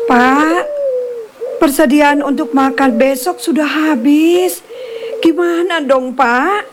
Pak, persediaan untuk makan besok sudah habis. Gimana dong, Pak?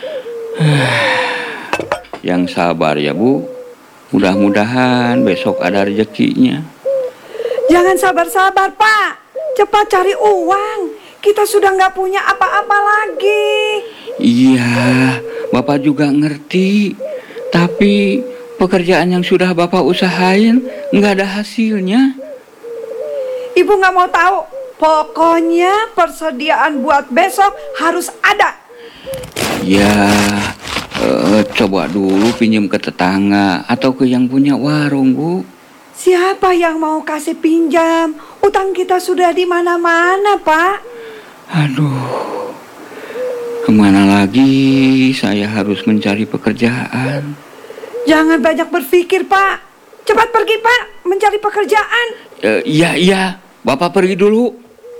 Yang sabar ya, Bu. Mudah-mudahan besok ada rezekinya. Jangan sabar-sabar, Pak. Cepat cari uang. Kita sudah nggak punya apa-apa lagi. Iya, Bapak juga ngerti. Tapi pekerjaan yang sudah Bapak usahain nggak ada hasilnya. Ibu nggak mau tahu. Pokoknya persediaan buat besok harus ada. Ya, coba dulu pinjam ke tetangga atau ke yang punya warung, Bu. Siapa yang mau kasih pinjam? Utang kita sudah di mana-mana, Pak. Aduh, kemana lagi saya harus mencari pekerjaan? Jangan banyak berpikir, Pak. Cepat pergi, Pak, mencari pekerjaan. Iya, Bapak pergi dulu.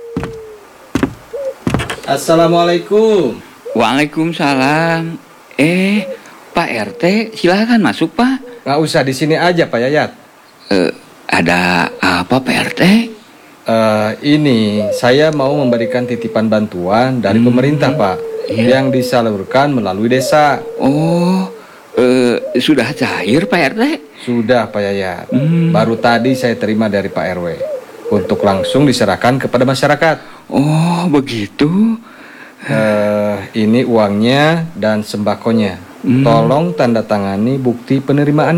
Assalamualaikum. Waalaikumsalam. Pak RT, silakan masuk, Pak. Nggak usah di sini aja, Pak Yayat. Ada apa, Pak RT? Ini saya mau memberikan titipan bantuan dari pemerintah, Pak, yang disalurkan melalui desa. Oh, sudah cair, Pak RT? Sudah, Pak Yayat. Baru tadi saya terima dari Pak RW untuk langsung diserahkan kepada masyarakat. Oh, begitu. Ini uangnya dan sembakonya. Tolong tanda tangani bukti penerimaan.